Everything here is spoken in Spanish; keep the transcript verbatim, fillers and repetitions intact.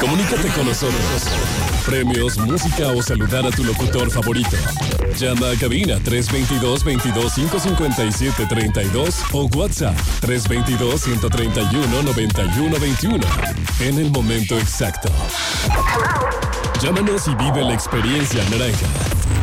Comunícate con nosotros. Premios, música o saludar a tu locutor favorito. Llama a cabina tres dos dos, veintidós, quinientos cincuenta y siete, treinta y dos o WhatsApp tres dos dos, ciento treinta y uno, noventa y uno veintiuno. En el momento exacto. Llámanos y vive la experiencia naranja.